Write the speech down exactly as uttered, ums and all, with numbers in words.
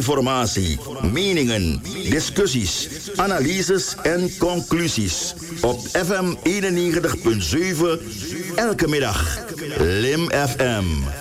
informatie, meningen, discussies, analyses en conclusies. Op F M eenennegentig komma zeven, elke middag. Lim F M.